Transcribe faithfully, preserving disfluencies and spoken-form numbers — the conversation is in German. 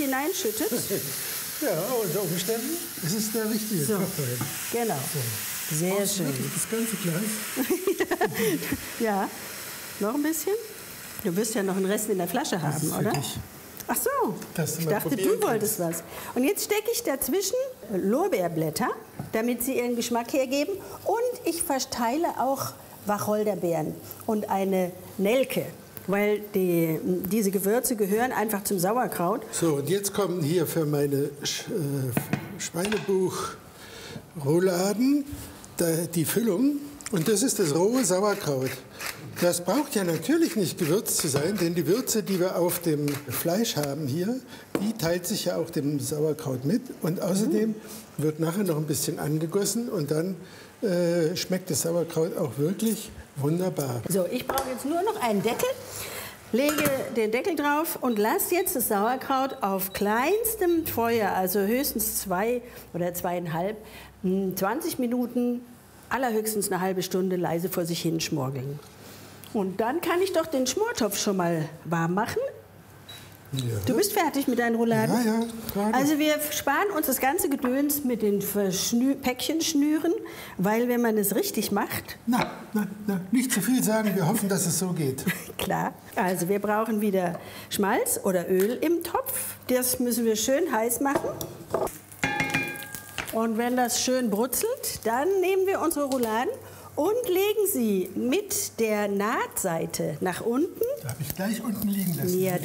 hineinschüttet. Ja, unter Umständen ist es der richtige So, Kochwein. genau. So. Sehr Brauchst du schön. wirklich das ganze Glas? Ja, noch ein bisschen? Du wirst ja noch einen Rest in der Flasche haben, ist oder? wirklich- Ach so, Dass du ich mal dachte, probieren du wolltest was. Und jetzt stecke ich dazwischen Lorbeerblätter, damit sie ihren Geschmack hergeben. Und ich verteile auch Wacholderbeeren und eine Nelke, weil die, diese Gewürze gehören einfach zum Sauerkraut. So, und jetzt kommen hier für meine Sch äh, Schweinebuch-Rouladen die Füllung. Und das ist das rohe Sauerkraut. Das braucht ja natürlich nicht gewürzt zu sein, denn die Würze, die wir auf dem Fleisch haben hier, die teilt sich ja auch dem Sauerkraut mit. Und außerdem wird nachher noch ein bisschen angegossen und dann äh, schmeckt das Sauerkraut auch wirklich wunderbar. So, ich brauche jetzt nur noch einen Deckel, lege den Deckel drauf und lasse jetzt das Sauerkraut auf kleinstem Feuer, also höchstens zwei oder zweieinhalb, zwanzig Minuten, allerhöchstens eine halbe Stunde leise vor sich hin schmorgeln. Und dann kann ich doch den Schmortopf schon mal warm machen. Ja. Du bist fertig mit deinen Rouladen? Ja, ja, gerade. Also wir sparen uns das ganze Gedöns mit den Verschnü Päckchenschnüren, weil wenn man es richtig macht... Na, na, na, nicht zu viel sagen, wir hoffen, dass es so geht. Klar, also wir brauchen wieder Schmalz oder Öl im Topf. Das müssen wir schön heiß machen. Und wenn das schön brutzelt, dann nehmen wir unsere Rouladen und legen sie mit der Nahtseite nach unten. Da habe ich gleich unten liegen lassen. Ja,